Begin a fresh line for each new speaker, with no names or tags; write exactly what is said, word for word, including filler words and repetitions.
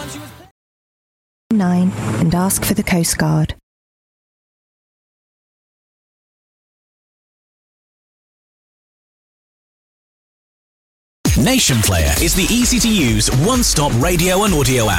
nine and ask for the Coast Guard.
Nation Player is the easy-to-use one-stop radio and audio app